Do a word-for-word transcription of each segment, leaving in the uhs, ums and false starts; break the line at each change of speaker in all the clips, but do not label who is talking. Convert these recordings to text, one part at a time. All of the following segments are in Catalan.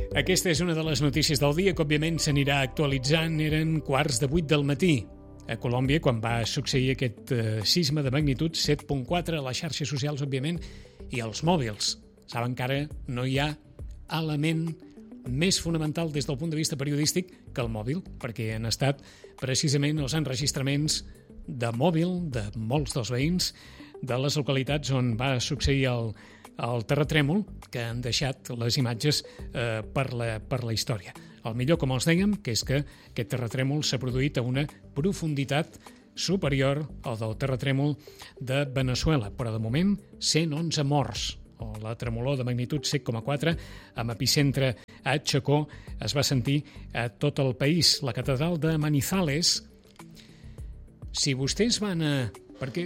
Aquesta és una de les notícies del dia que, òbviament, s'anirà actualitzant. Eren quarts de vuit del matí a Colòmbia quan va succeir aquest eh, sisme de magnitud set punt quatre a les xarxes socials, òbviament, i als mòbils. Saben que ara no hi ha element més fonamental des del punt de vista periodístic que el mòbil, perquè han estat precisament els enregistraments de mòbil de molts dels veïns de les localitats on va succeir el, el terratrèmol, que han deixat les imatges eh, per, la, per la història. El millor, com els dèiem, que és que aquest terratrèmol s'ha produït a una profunditat superior al del terratrèmol de Veneçuela, però de moment cent onze morts. O la tremolor de magnitud set coma quatre amb epicentre a Chocó es va sentir a tot el país. La catedral de Manizales, si vostès van a... perquè,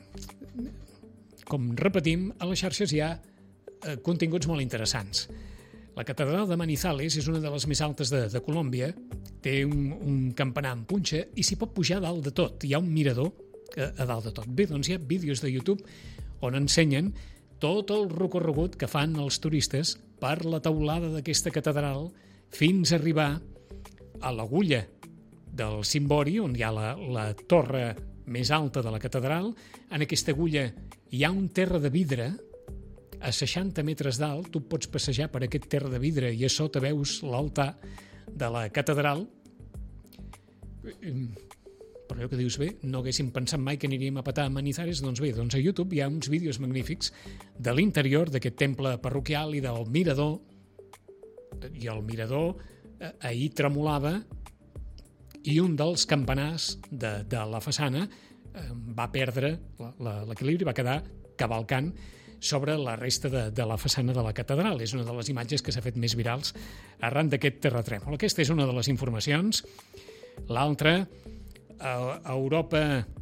com repetim, a les xarxes hi ha eh, continguts molt interessants. La catedral de Manizales és una de les més altes de, de Colòmbia, té un, un campanar amb punxa i s'hi pot pujar a dalt de tot. Hi ha un mirador a, a dalt de tot. Bé, doncs hi ha vídeos de YouTube on ensenyen tot el recorregut que fan els turistes per la teulada d'aquesta catedral fins a arribar a l'agulla del cimbori, on hi ha la, la torre més alta de la catedral. En aquesta agulla hi ha un terra de vidre a seixanta metres d'alt. Tu pots passejar per aquest terra de vidre i a sota veus l'altar de la catedral. Però allò que dius, bé, no haguéssim pensat mai que aniríem a petar a Manizales. Doncs bé, doncs a YouTube hi ha uns vídeos magnífics de l'interior d'aquest temple parroquial i del mirador. I el mirador eh, ahir tremolava i un dels campanars de, de la façana eh, va perdre l'equilibri, va quedar cavalcant sobre la resta de, de la façana de la catedral. És una de les imatges que s'ha fet més virals arran d'aquest terratrèmol. Aquesta és una de les informacions. L'altra, a, a Europa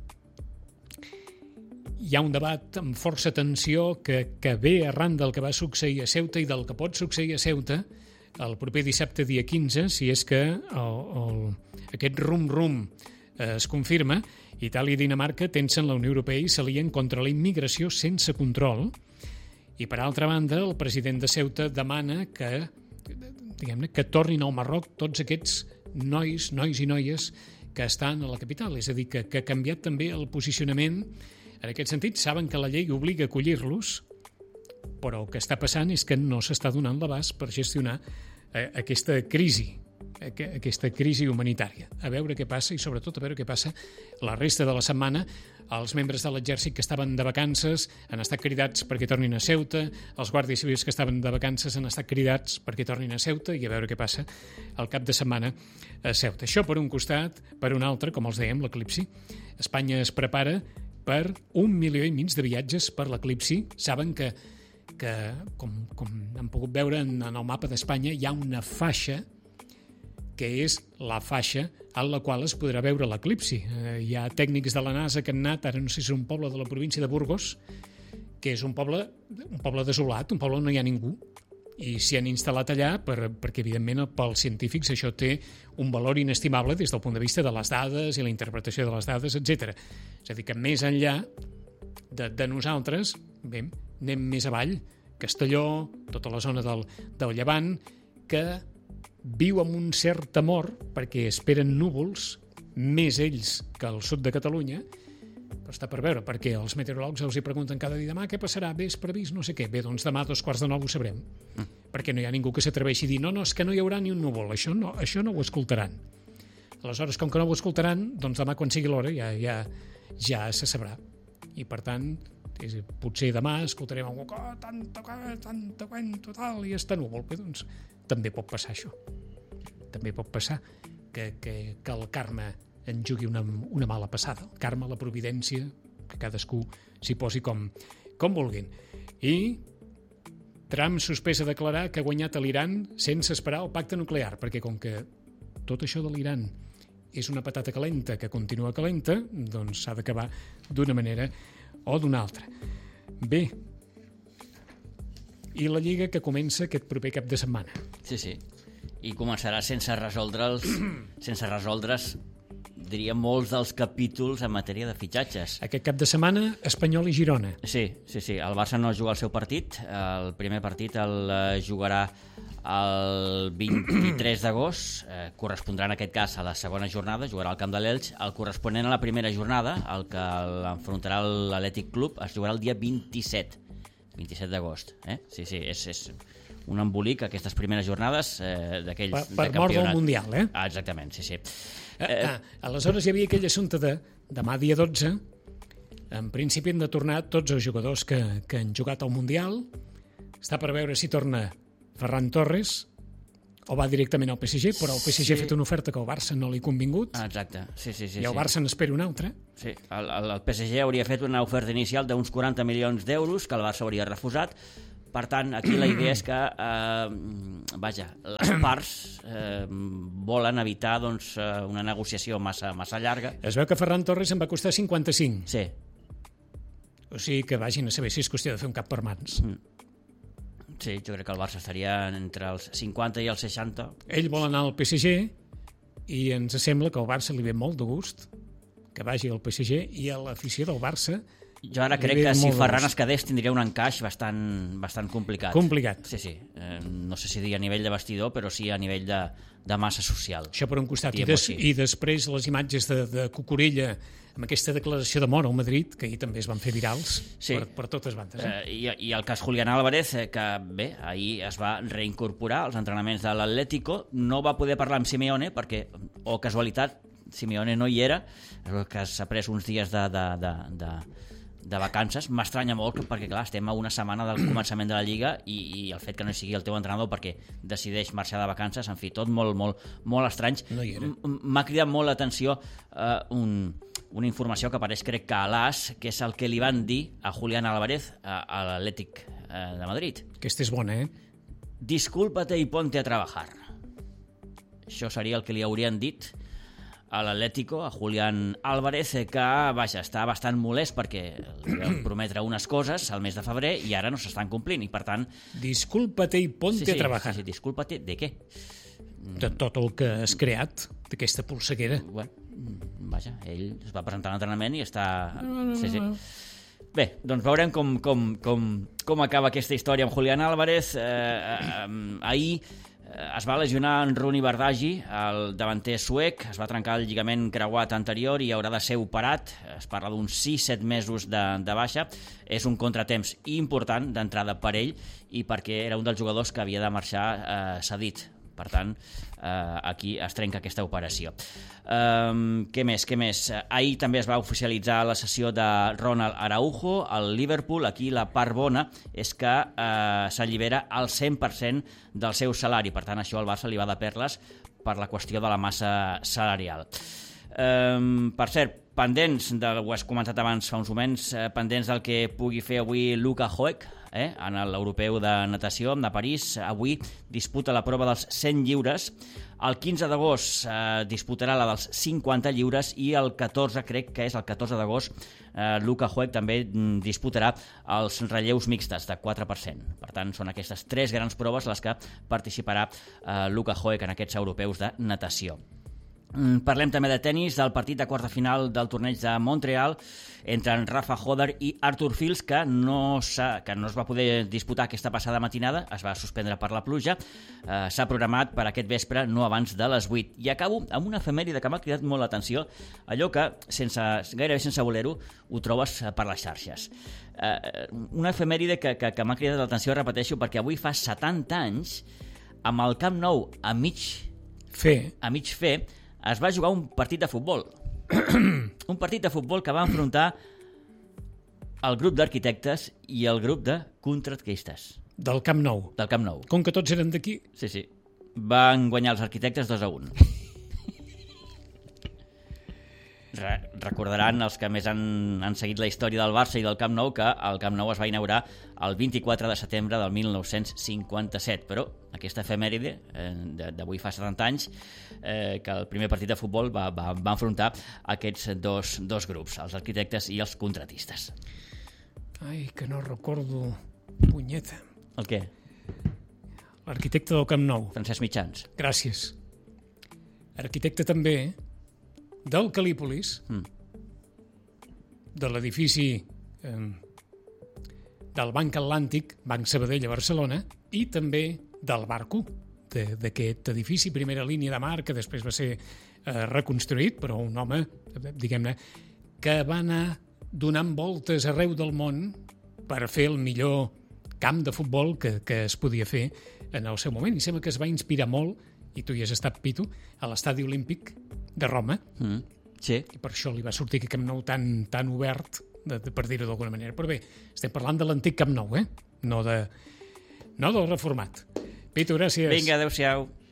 hi ha un debat amb força tensió que, que ve arran del que va succeir a Ceuta i del que pot succeir a Ceuta el proper dissabte, dia quinze, si és que el, el, aquest rum-rum eh, es confirma. Itàlia i Dinamarca tensen la Unió Europea i s'alien contra la immigració sense control. I, per altra banda, el president de Ceuta demana que, diguem-ne, que tornin al Marroc tots aquests nois, nois i noies que estan a la capital. És a dir, que, que ha canviat també el posicionament. En aquest sentit, saben que la llei obliga a acollir-los, però el que està passant és que no s'està donant l'abast per gestionar eh, aquesta crisi, eh, aquesta crisi humanitària. A veure què passa i, sobretot, a veure què passa la resta de la setmana. Els membres de l'exèrcit que estaven de vacances han estat cridats perquè tornin a Ceuta, els guàrdies civils que estaven de vacances han estat cridats perquè tornin a Ceuta, i a veure què passa el cap de setmana a Ceuta. Això per un costat. Per un altre, com els dèiem, l'eclipsi. Espanya es prepara per un milió i mig de viatges per l'eclipsi. Saben que que, com, com han pogut veure en, en el mapa d'Espanya, hi ha una faixa que és la faixa en la qual es podrà veure l'eclipsi. Eh, hi ha tècnics de la NASA que han anat, ara no sé si és un poble de la província de Burgos, que és un poble, un poble desolat, un poble on no hi ha ningú, i s'hi han instal·lat allà per, perquè, evidentment, pels científics això té un valor inestimable des del punt de vista de les dades i la interpretació de les dades, etcètera. És a dir, que més enllà de, de nosaltres, bé, anem més avall, Castelló, tota la zona del, del Llevant, que viu amb un cert temor perquè esperen núvols, més ells que al sud de Catalunya, però està per veure, perquè els meteoròlegs els hi pregunten cada dia, demà què passarà, bé, és previst, no sé què. Bé, doncs demà a dos quarts de nou ho sabrem, mm. perquè no hi ha ningú que s'atreveixi a dir, no, no, és que no hi haurà ni un núvol, això no, això no ho escoltaran. Aleshores, com que no ho escoltaran, doncs demà quan sigui l'hora ja, ja, ja se sabrà. I per tant, és, potser demà escoltarem algú que oh, tanta, tanta cuento tal, i està núvol. Bé, doncs també pot passar això. També pot passar que, que, que el karma en jugui una, una mala passada. El karma, la providència, que cadascú s'hi posi com, com vulguin. I Trump suspès a declarar que ha guanyat a l'Iran sense esperar el pacte nuclear, perquè com que tot això de l'Iran és una patata calenta que continua calenta, doncs s'ha d'acabar d'una manera o d'una altra. Bé, i la Lliga que comença aquest proper cap de setmana.
Sí, sí. I començarà sense resoldre'ls, sense resoldre's, diria, molts dels capítols en matèria de fitxatges.
Aquest cap de setmana, Espanyol i Girona.
Sí, sí, sí. El Barça no juga el seu partit. El primer partit el jugarà el vint-i-tres d'agost, eh, correspondrà en aquest cas a la segona jornada, jugarà al camp de l'Elx. El corresponent a la primera jornada, el que l'enfrontarà l'Atlètic Club, es jugarà el dia vint-i-set d'agost. Eh? Sí, sí, és, és un embolic aquestes primeres jornades eh, d'aquells
Per,
de
per
campionat.
mort del Mundial, eh?
Ah, exactament, sí, sí.
Eh, ah, aleshores hi havia aquell assumpte de demà dia dotze, en principi han de tornar tots els jugadors que, que han jugat al Mundial. Està per veure si torna Ferran Torres o va directament al P S G, però el P S G sí. ha fet una oferta que al Barça no li ha convingut.
Ah, exacte, sí, sí, sí.
I el
sí.
Barça n'espera una altra.
Sí, el, el, el P S G hauria fet una oferta inicial d'uns quaranta milions d'euros que el Barça hauria refusat. Per tant, aquí la idea és que eh, vaja, les parts eh, volen evitar doncs, una negociació massa, massa llarga.
Es veu que Ferran Torres en va costar cinquanta-cinc.
Sí.
O sigui que vagin a saber si és qüestió de fer un cap per mans.
Mm. Sí, jo crec que el Barça estaria entre els cinquanta i els seixanta.
Ell vol anar al P S G i ens sembla que al Barça li ve molt de gust que vagi al P S G i a l'afició del Barça.
Jo ara crec que si Ferran es quedés tindria un encaix bastant, bastant complicat.
Complicat.
Sí, sí. Eh, no sé si dir a nivell de vestidor, però sí a nivell de, de massa social.
Això per un costat. I, des, I després les imatges de, de Cucurella amb aquesta declaració d'amor al Madrid, que ahir també es van fer virals sí. per, per totes bandes. Eh?
Eh, i, I el cas Julián Álvarez, eh, que bé, ahir es va reincorporar als entrenaments de l'Atlético, no va poder parlar amb Simeone perquè, o casualitat, Simeone no hi era, que s'ha pres uns dies de... de, de, de de vacances, m'estranya molt perquè clar, estem a una setmana del començament de la Lliga i, i el fet que no hi sigui el teu entrenador perquè decideix marxar de vacances, en fi, tot molt, molt, molt estrany.
No hi era.
M'ha cridat molt l'atenció eh, un, una informació que apareix crec que a l'As, que és el que li van dir a Julián Álvarez a, a l'Atlètic eh, de Madrid.
Aquesta és bona, eh?
Discúlpate i ponte a trabajar. Això seria el que li haurien dit a l'Atlético, a Julián Álvarez, que vaja, està bastant molest perquè li van prometre unes coses al mes de febrer i ara no s'estan complint i per tant...
Discúlpate i ponte
sí, sí,
a trabajar.
Sí, sí, discúlpate, de què?
De tot el que has creat, d'aquesta polseguera.
Bueno, vaja, ell es va presentar a l'entrenament i està... Sí, sí. Bé, doncs veurem com, com, com, com acaba aquesta història amb Julián Álvarez. Eh, eh, ahir es va lesionar en Runi Bardghji, el davanter suec, es va trencar el lligament creuat anterior i haurà de ser operat. Es parla d'uns sis set mesos de, de baixa. És un contratemps important d'entrada per ell i perquè era un dels jugadors que havia de marxar eh, cedit. Per tant, eh, aquí es trenca aquesta operació. Eh, què més? Què més? Ahir també es va oficialitzar la cessió de Ronald Araujo al Liverpool. Aquí la part bona és que eh, s'allibera el cent per cent del seu salari. Per tant, això al Barça li va de perles per la qüestió de la massa salarial. Eh, per cert, pendents, de, ho has comentat abans fa uns moments, eh, pendents del que pugui fer avui Luka Hoek, eh, en l'europeu de natació de París. Avui disputa la prova dels cent lliures. El quinze d'agost eh, disputarà la dels cinquanta lliures i el catorze, crec que és el catorze d'agost, eh, Luka Hoek també disputarà els relleus mixtes de quatre per cent. Per tant, són aquestes tres grans proves les que participarà eh, Luka Hoek en aquests europeus de natació. Parlem també de tennis, del partit de quarta final del torneig de Montreal entre en Rafa Hodder i Arthur Fils, que no, que no es va poder disputar aquesta passada matinada, es va suspendre per la pluja. Eh, s'ha programat per aquest vespre, no abans de les vuit. I acabo amb una efemèride que m'ha cridat molt l'atenció, allò que, sense, gairebé sense voler-ho, ho trobes per les xarxes. Eh, una efemèride que, que, que m'ha cridat l'atenció, repeteixo, perquè avui fa setanta anys, amb el Camp Nou a mig
fer,
a mig fer es va jugar un partit de futbol. Un partit de futbol que va enfrontar el grup d'arquitectes i el grup de contractistes.
Del Camp Nou.
Del Camp Nou.
Com que tots eren d'aquí.
Sí, sí. Van guanyar els arquitectes dos a un. Re recordaran els que més han, han seguit la història del Barça i del Camp Nou que el Camp Nou es va inaugurar el vint-i-quatre de setembre del mil nou-cents cinquanta-set, però aquesta efemèride eh, d'avui fa setanta anys eh, que el primer partit de futbol va, va, va enfrontar aquests dos, dos grups, els arquitectes i els contratistes.
Ai, que no recordo, punyeta.
El què?
L'arquitecte del Camp Nou.
Francesc Mitjans.
Gràcies. Arquitecte també del Calípolis, mm. de l'edifici eh, del Banc Atlàntic, Banc Sabadell a Barcelona, i també del Barco, d'aquest edifici, primera línia de mar, que després va ser eh, reconstruït, però un home, diguem-ne, que va anar donant voltes arreu del món per fer el millor camp de futbol que, que es podia fer en el seu moment. I sembla que es va inspirar molt, i tu hi has estat, Pitu, a l'estadi olímpic de Roma.
Mm, sí.
I per això li va sortir aquest Camp Nou tan, tan obert, de, de, per dir-ho d'alguna manera. Però bé, estem parlant de l'antic Camp Nou, eh? No, de, no del reformat. Pitu, gràcies.
Vinga, adéu-siau.